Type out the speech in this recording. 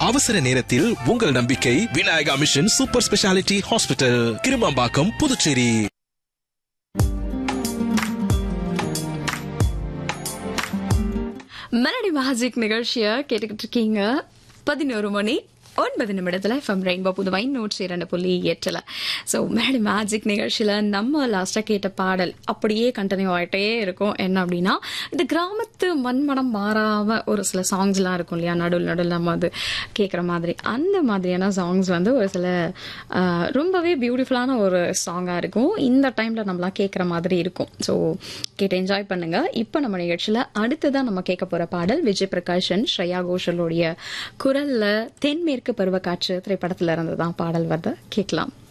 அவசர நேரத்தில் உங்கள் நம்பிக்கை Vinayaka mission super speciality hospital, Kirumampakkam, Puducherry. Melody magic நிகழ்ச்சியை கேட்டுக்கிட்டு இருக்கீங்க. 11 மணி 9 நிமிடத்துல FM rainbow Puduvai 102.8. So melody magic நிகழ்ச்சியில நம்ம லாஸ்டா கேட்ட பாடல் அப்படியே கண்டினியூ ஆகிட்டே இருக்கும். என்ன அப்படின்னா, இந்த கிராமத்து மண்மனம் மாறாம ஒரு சில சாங்ஸ் எல்லாம் இருக்கும் இல்லையா, நடுவில் நம்ம அது கேட்குற மாதிரி, அந்த மாதிரியான சாங்ஸ் வந்து ஒரு சில ரொம்பவே பியூட்டிஃபுல்லான ஒரு சாங்கா இருக்கும். இந்த டைம்ல நம்மளாம் கேட்குற மாதிரி இருக்கும். ஸோ கேட்டு என்ஜாய் பண்ணுங்க. இப்போ நம்ம நிகழ்ச்சியில அடுத்ததான் நம்ம கேட்க போற பாடல் விஜய் பிரகாஷன் ஸ்ரேயா கோஷலோடைய குரல்ல தென்மேற்கு பருவக்காற்று திரைப்படத்துல இருந்து தான் பாடல் வருது. கேட்கலாம்.